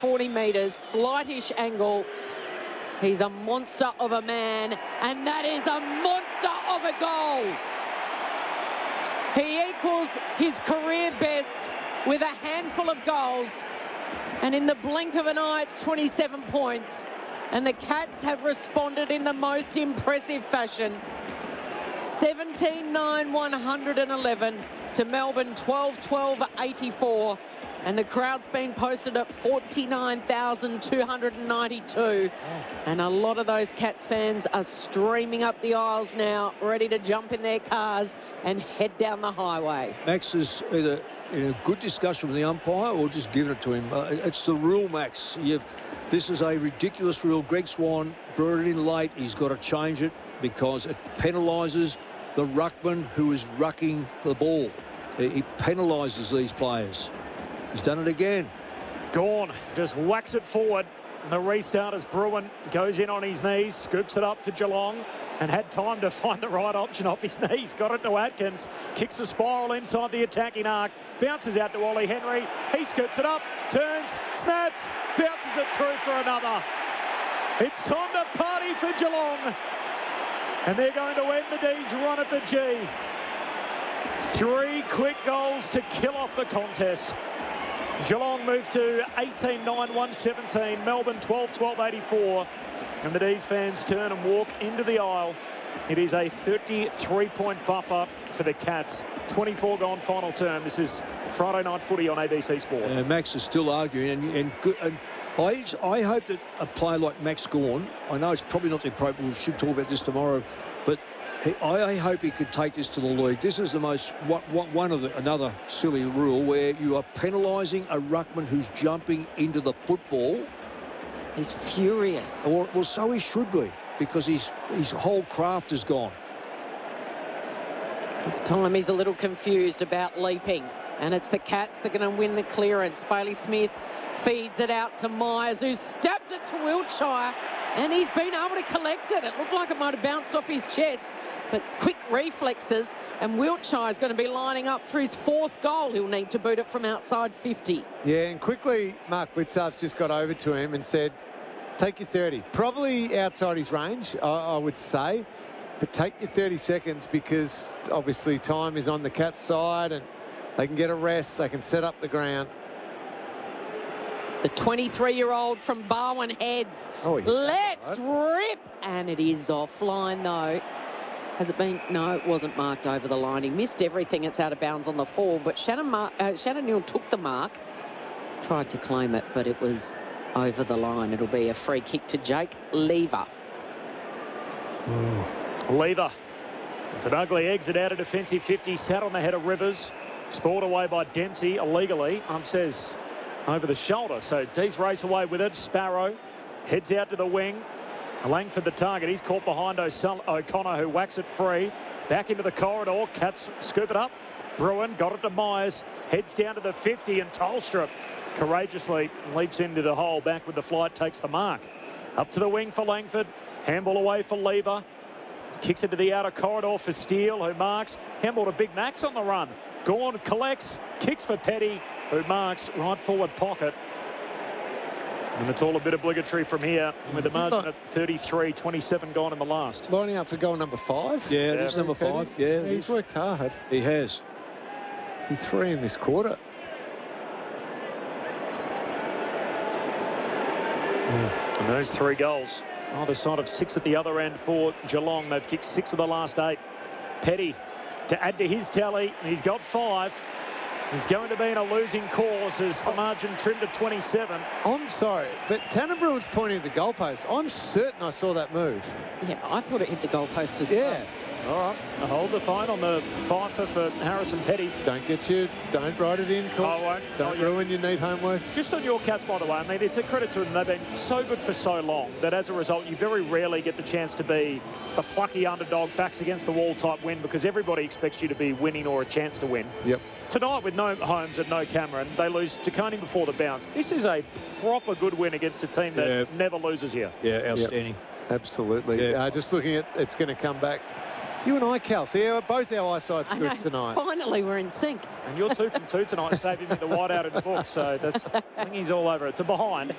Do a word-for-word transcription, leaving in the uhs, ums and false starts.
forty metres, slightish angle. He's a monster of a man, and that is a monster of a goal. He equals his career best with a handful of goals, and in the blink of an eye, it's twenty-seven points. And the Cats have responded in the most impressive fashion. seventeen nine one hundred eleven to Melbourne twelve twelve eighty-four. And the crowd's been posted at forty-nine thousand two hundred ninety-two. And a lot of those Cats fans are streaming up the aisles now, ready to jump in their cars and head down the highway. Max is either in a good discussion with the umpire or just giving it to him. Uh, it's the rule, Max. You've, this is a ridiculous rule. Greg Swan brought it in late. He's got to change it because it penalises the ruckman who is rucking the ball. He, he penalises these players. He's done it again. Gawn just whacks it forward. And the restart as Bruin goes in on his knees, scoops it up for Geelong, and had time to find the right option off his knees. Got it to Atkins, kicks the spiral inside the attacking arc, bounces out to Ollie Henry. He scoops it up, turns, snaps, bounces it through for another. It's time to party for Geelong. And they're going to end the D's run at the G. Three quick goals to kill off the contest. Geelong move to eighteen nine one seventeen. Melbourne twelve twelve eighty-four. And the D's fans turn and walk into the aisle. It is a thirty-three point buffer for the Cats. twenty-four gone final term. This is Friday night footy on A B C Sport. Uh, Max is still arguing. And, and, good, and I, I hope that a player like Max Gawn, I know it's probably not the appropriate, we should talk about this tomorrow, but He, I, I hope he could take this to the league. This is the most one, one of the, another silly rule where you are penalising a ruckman who's jumping into the football. He's furious. Or, well, so he should be, because his his whole craft is gone. This time he's a little confused about leaping, and it's the Cats that are going to win the clearance. Bailey Smith feeds it out to Myers, who stabs it to Wiltshire, and he's been able to collect it. It looked like it might have bounced off his chest, but quick reflexes, and Wiltshire's going to be lining up for his fourth goal. He'll need to boot it from outside fifty. Yeah, and quickly, Mark Blicavs just got over to him and said, take your thirty. Probably outside his range, I, I would say, but take your thirty seconds, because obviously time is on the Cats' side and they can get a rest, they can set up the ground. The twenty-three-year-old from Barwon heads. Oh, yeah. Let's rip! And it is offline, though. Has it been? No, it wasn't marked over the line. He missed everything. It's out of bounds on the fall. But Shannon, Mar uh, Shannon Neal took the mark, tried to claim it, but it was over the line. It'll be a free kick to Jake Lever. Mm. Lever. It's an ugly exit out of defensive fifty. Sat on the head of Rivers. Scored away by Dempsey illegally. Um says over the shoulder. So D's race away with it. Sparrow heads out to the wing. Langford the target. He's caught behind O'Connor, who whacks it free. Back into the corridor. Cats scoop it up. Bruin got it to Myers. Heads down to the fifty, and Tolstrup courageously leaps into the hole. Back with the flight. Takes the mark. Up to the wing for Langford. Handball away for Lever. Kicks it to the outer corridor for Steele, who marks. Handball to Big Max on the run. Gawn collects. Kicks for Petty, who marks right forward pocket. And it's all a bit obligatory from here, with the margin at thirty-three, twenty-seven gone in the last. Lining up for goal number five. Yeah, yeah. It's number five. Yeah, he's worked hard. He has. He's three in this quarter. Mm. And those three goals, either side of six at the other end for Geelong. They've kicked six of the last eight. Petty to add to his tally. He's got five. He's going to be in a losing cause as the margin trimmed to twenty-seven. I'm sorry, but Tanner Bruin's pointing at the goalpost. I'm certain I saw that move. Yeah, I thought it hit the goalpost as yeah. well. All right, I'll hold the phone on the fifer for Harrison Petty. Don't get you, don't write it in, Cox. I won't. Don't oh, ruin your neat homework. Just on your Cats, by the way, I mean, it's a credit to them. They've been so good for so long that as a result, you very rarely get the chance to be the plucky underdog, backs against the wall type win, because everybody expects you to be winning or a chance to win. Yep. Tonight, with no Holmes and no Cameron, they lose to Coney before the bounce. This is a proper good win against a team that yeah. never loses here. Yeah, outstanding. Yep. Absolutely. Yeah. Uh, just looking at, it's going to come back You and I, Cal, see, our- both our eyesight's I good know, tonight. finally, we're in sync. And you're two from two tonight, saving me the whiteout in the book. So that's, I think he's all over it. It's a behind.